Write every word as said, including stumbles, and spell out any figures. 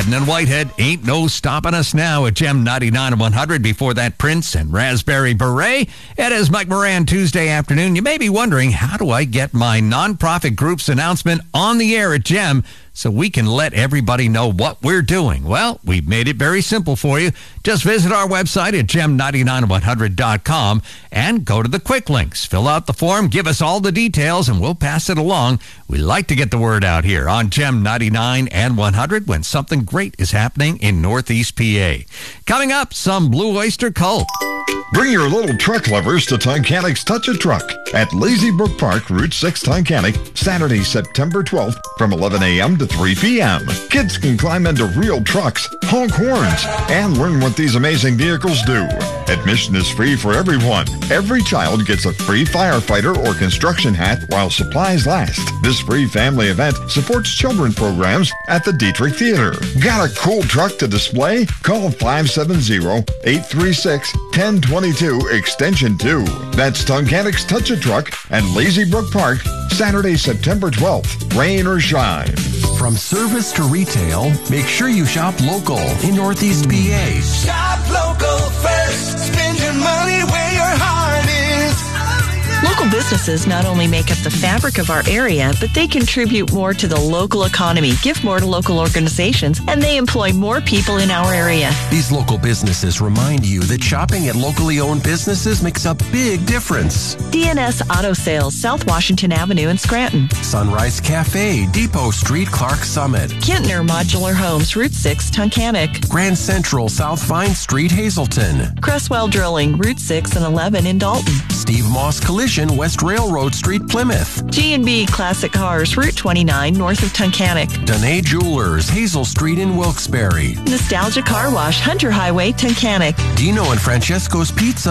Haddon and Whitehead, Ain't No Stopping Us Now at Gem ninety-nine and one hundred. Before that, Prince and Raspberry Beret. It is Mike Moran Tuesday afternoon. You may be wondering, how do I get my nonprofit group's announcement on the air at Gem so we can let everybody know what we're doing? Well, we've made it very simple for you. Just visit our website at gem ninety-nine one hundred dot com and go to the quick links. Fill out the form, give us all the details, and we'll pass it along. We like to get the word out here on Gem ninety-nine and one hundred when something great is happening in Northeast P A. Coming up, some Blue Oyster Cult. Bring your little truck lovers to Tuncanic's Touch a Truck at Lazy Brook Park, Route six, Tuncanic, Saturday, September twelfth from eleven a.m. to three p.m. Kids can climb into real trucks, honk horns, and learn what these amazing vehicles do. Admission is free for everyone. Every child gets a free firefighter or construction hat while supplies last. This free family event supports children programs at the Dietrich Theater. Got a cool truck to display? Call five seven zero, eight three six, one zero two two, extension two. That's Tuncanic's Touch a Truck at Lazy Brook Park, Saturday, September twelfth. Rain or shine. From service to retail, make sure you shop local in Northeast P A. Shop local first. Spend your money where your heart is. Local businesses not only make up the fabric of our area, but they contribute more to the local economy, give more to local organizations, and they employ more people in our area. These local businesses remind you that shopping at locally owned businesses makes a big difference. D N S Auto Sales, South Washington Avenue in Scranton. Sunrise Cafe, Depot Street, Clark Summit. Kintner Modular Homes, Route six, Tuncanic. Grand Central, South Vine Street, Hazelton. Cresswell Drilling, Route six and eleven in Dalton. Steve Moss Collision, West Railroad Street, Plymouth. G and B Classic Cars, Route twenty-nine, north of Tuncanic. Danae Jewelers, Hazel Street in Wilkes-Barre. Nostalgia Car Wash, Hunter Highway, Tuncanic. Dino and Francesco's Pizza.